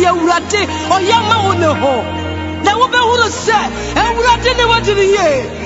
dear Urate or young man. No, now we will say, and Urate never to the year.